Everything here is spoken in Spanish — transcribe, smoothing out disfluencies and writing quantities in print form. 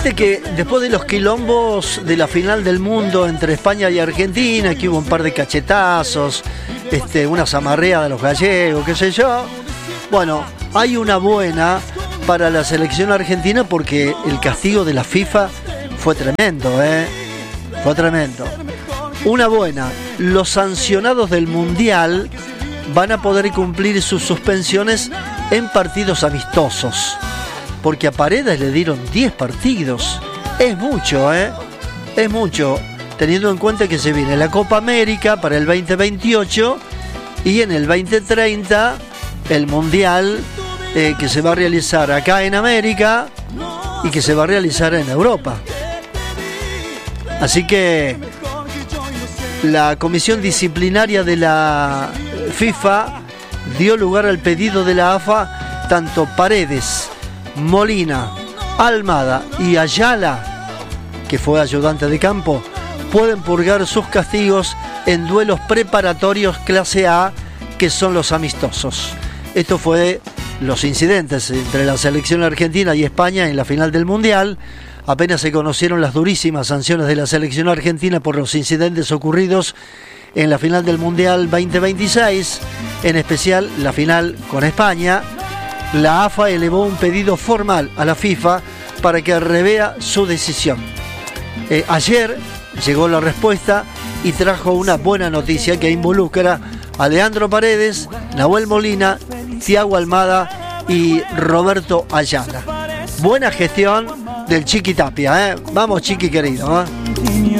Viste que después de los quilombos de la final del mundo entre España y Argentina, que hubo un par de cachetazos, una zamarrea de los gallegos, qué sé yo. Bueno, hay una buena para la selección argentina porque el castigo de la FIFA fue tremendo, Fue tremendo. Una buena, los sancionados del Mundial van a poder cumplir sus suspensiones en partidos amistosos. Porque a Paredes le dieron 10 partidos. Es mucho, Es mucho, teniendo en cuenta que se viene la Copa América para el 2028 y en el 2030 el Mundial que se va a realizar acá en América y que se va a realizar en Europa. Así que la comisión disciplinaria de la FIFA dio lugar al pedido de la AFA. Tanto Paredes, Molina, Almada y Ayala, que fue ayudante de campo, pueden purgar sus castigos en duelos preparatorios clase A, que son los amistosos. Esto fue los incidentes entre la selección argentina y España en la final del Mundial. Apenas se conocieron las durísimas sanciones de la selección argentina por los incidentes ocurridos en la final del Mundial 2026, en especial la final con España. La AFA elevó un pedido formal a la FIFA para que revea su decisión. Ayer llegó la respuesta y trajo una buena noticia que involucra a Leandro Paredes, Nahuel Molina, Thiago Almada y Roberto Ayala. Buena gestión del Chiqui Tapia, Vamos, Chiqui querido,